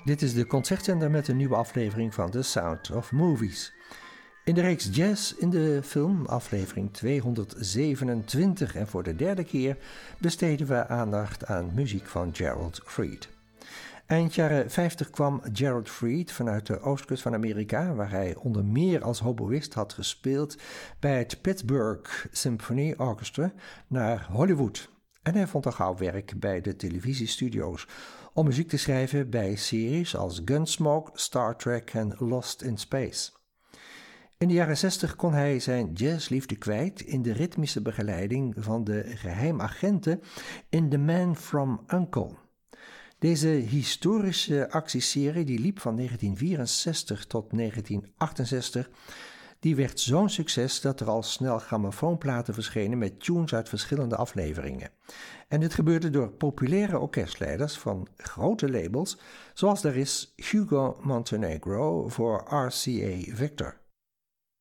Dit is de Concertzender met een nieuwe aflevering van The Sound of Movies. In de reeks Jazz in de film, aflevering 227 en voor de derde keer besteden we aandacht aan muziek van Gerald Fried. Eind jaren 50 kwam Gerald Fried vanuit de oostkust van Amerika, waar hij onder meer als hoboïst had gespeeld bij het Pittsburgh Symphony Orchestra, naar Hollywood. En hij vond al gauw werk bij de televisiestudio's om muziek te schrijven bij series als Gunsmoke, Star Trek en Lost in Space. In de jaren 60 kon hij zijn jazzliefde kwijt in de ritmische begeleiding van de geheimagenten in The Man from U.N.C.L.E. Deze historische actieserie die liep van 1964 tot 1968... die werd zo'n succes dat er al snel grammofoonplaten verschenen met tunes uit verschillende afleveringen. En dit gebeurde door populaire orkestleiders van grote labels, zoals daar is Hugo Montenegro voor RCA Victor.